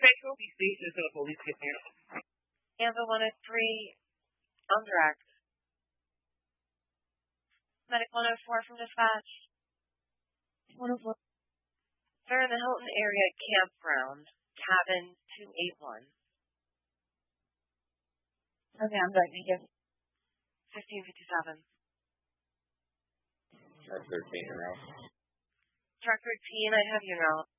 Central Beach Station to the police station. Amber 103 on direct. Medic 104 from dispatch. 104. They're in the Hilton area campground, cabin 281. Okay, I'm sorry, thank you. 1557. Track 13 en route. Track 13, I have you now.